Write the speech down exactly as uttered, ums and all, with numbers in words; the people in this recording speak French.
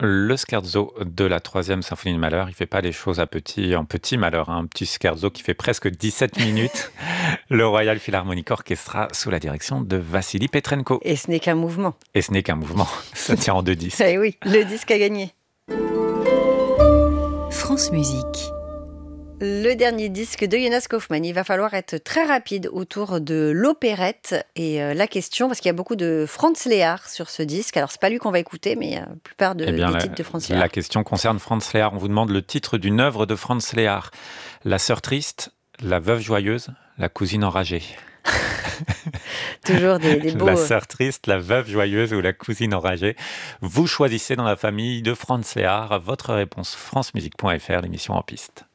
Le scherzo de la troisième symphonie de Mahler, il fait pas les choses à petit en petit Mahler, hein, un petit scherzo qui fait presque dix-sept minutes. Le Royal Philharmonic Orchestra sous la direction de Vassili Petrenko. Et ce n'est qu'un mouvement. Et ce n'est qu'un mouvement, ça tient en deux disques. Eh oui, le disque a gagné. France Musique. Le dernier disque de Jonas Kaufmann, il va falloir être très rapide autour de l'opérette et euh, la question, parce qu'il y a beaucoup de Franz Lehár sur ce disque. Alors c'est pas lui qu'on va écouter, mais la plupart de, Eh bien, des la, titres de Franz Lehár. La question concerne Franz Lehár. On vous demande le titre d'une œuvre de Franz Lehár. La sœur triste, la veuve joyeuse, la cousine enragée. Toujours des, des beaux... La sœur triste, la veuve joyeuse ou la cousine enragée. Vous choisissez dans la famille de Franz Lehár. Votre réponse, francemusique point f r, l'émission En Piste.